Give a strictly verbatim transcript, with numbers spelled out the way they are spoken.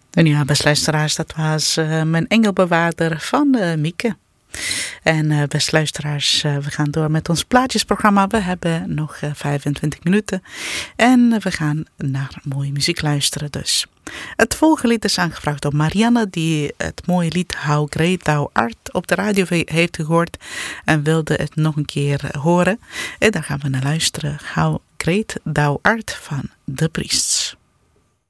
En ja, beste luisteraars, dat was uh, mijn engelbewaarder van uh, Mieke. En uh, beste luisteraars, uh, we gaan door met ons plaatjesprogramma. We hebben nog uh, vijfentwintig minuten. En uh, we gaan naar mooie muziek luisteren dus. Het volgende lied is aangevraagd door Marianne, die het mooie lied How Great Thou Art op de radio heeft gehoord. En wilde het nog een keer horen. En daar gaan we naar luisteren. How Great Thou Art van The Priests.